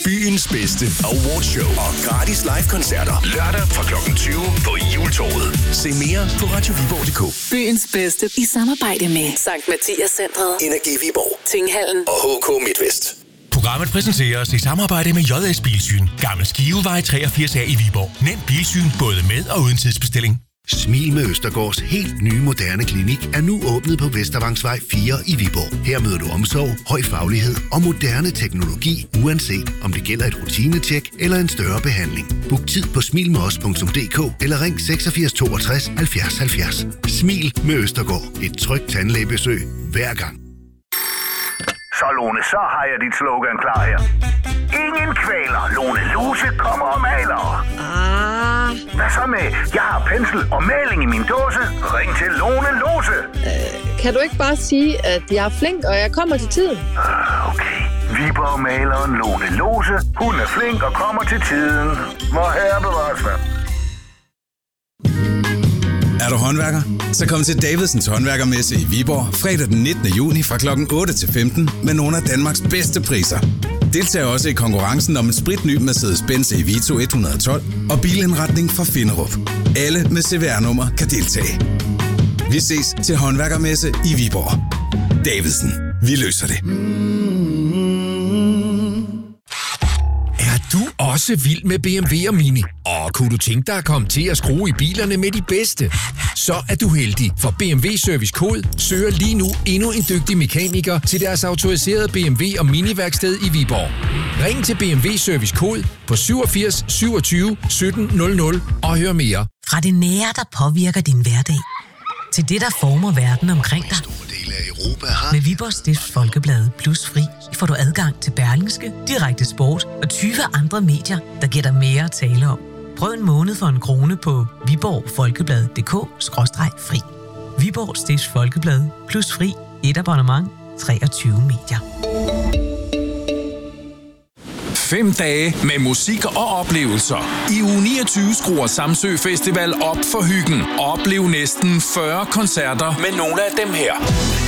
Byens bedste awardshow og gratis live-koncerter lørdag fra kl. 20 på Hjultorvet. Se mere på radioviborg.dk. Byens bedste i samarbejde med Sankt Mathias Centret, Energi Viborg, Tinghallen og HK MidtVest. Programmet præsenteres i samarbejde med JS Bilsyn. Gammel Skivevej 83A i Viborg. Nem bilsyn både med og uden tidsbestilling. Smil med Østergaards helt nye moderne klinik er nu åbnet på Vestervangsvej 4 i Viborg. Her møder du omsorg, høj faglighed og moderne teknologi, uanset om det gælder et rutinetjek eller en større behandling. Book tid på smilmedos.dk eller ring 86 62 70 70. Smil med Østergaard. Et trygt tandlægebesøg hver gang. Så Lone, så har jeg dit slogan klar her. Ingen kvæler, Lone Lose kommer og maler. Hvad så med, jeg har pensel og maling i min dåse. Ring til Lone Lose. Kan du ikke bare sige, at jeg er flink, og jeg kommer til tiden? Okay. Viborg-maleren Lone Lose. Hun er flink og kommer til tiden. Hvor herre bevares hvad. Er du håndværker? Så kom til Davidsens Håndværkermesse i Viborg fredag den 19. juni fra kl. 8 til 15 med nogle af Danmarks bedste priser. Deltag også i konkurrencen om en spritny Mercedes-Benz Vito 112 og bilindretning fra Finderup. Alle med CVR-nummer kan deltage. Vi ses til Håndværkermesse i Viborg. Davidsen. Vi løser det. Er du også vild med BMW og Mini? Og kunne du tænke dig at komme til at skrue i bilerne med de bedste? Så er du heldig, for BMW Service Kode søger lige nu endnu en dygtig mekaniker til deres autoriserede BMW og Mini-værksted i Viborg. Ring til BMW Service Kode på 87 27 17 00 og hør mere. Fra det nære, der påvirker din hverdag, til det, der former verden omkring dig. Med Viborg Stifts Folkeblad Plus Fri får du adgang til Berlingske, Direkte Sport og 20 andre medier, der giver dig mere at tale om. Prøv en måned for 1 krone på viborgfolkeblad.dk/fri. Viborg Stifts Folkeblad Plus Fri. Et abonnement. 23 medier. 5 dage med musik og oplevelser. I uge 29 skruer Samsø Festival op for hyggen. Oplev næsten 40 koncerter med nogle af dem her.